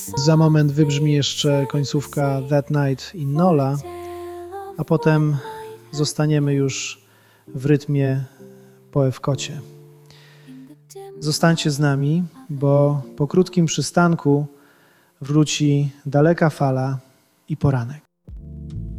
Za moment wybrzmi jeszcze końcówka That Night in Nola, a potem zostaniemy już w rytmie po Ewkocie. Zostańcie z nami, bo po krótkim przystanku wróci daleka fala i poranek.